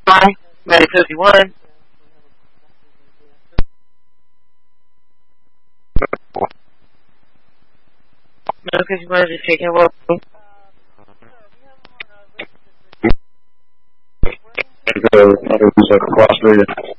Hi, Maddie 51. No, 51 is just taking a walk. Cross street.